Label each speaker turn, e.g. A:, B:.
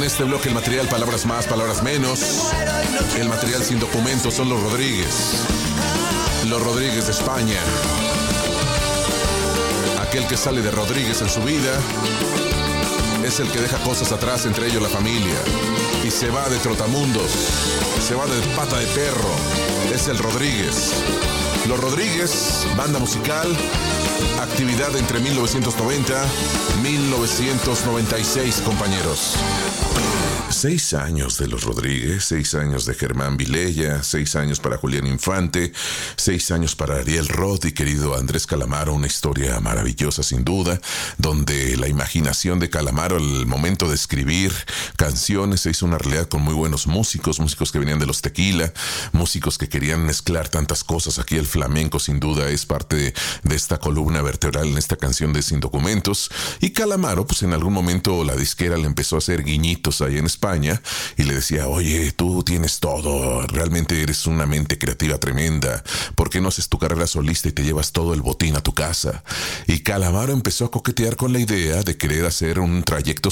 A: este bloque el material palabras más, palabras menos. El material sin documentos son los Rodríguez. Los Rodríguez de España. Aquel que sale de Rodríguez en su vida es el que deja cosas atrás, entre ellos la familia. Y se va de trotamundos. Se va de pata de perro. Es el Rodríguez. Los Rodríguez, banda musical, actividad entre 1990 y 1996, compañeros. 6 años de los Rodríguez, 6 años de Germán Vilella, 6 años para Julián Infante, 6 años para Ariel Roth y querido Andrés Calamaro, una historia maravillosa sin duda, donde la imaginación de Calamaro al momento de escribir canciones se hizo una realidad con muy buenos músicos que venían de los Tequila, músicos que querían mezclar tantas cosas. Aquí el flamenco sin duda es parte de esta columna vertebral en esta canción de Sin Documentos, y Calamaro pues en algún momento la disquera le empezó a hacer guiñitos ahí en España y le decía, oye, tú tienes todo, realmente eres una mente creativa tremenda, ¿por qué no haces tu carrera solista y te llevas todo el botín a tu casa? Y Calamaro empezó a coquetear con la idea de querer hacer un trayecto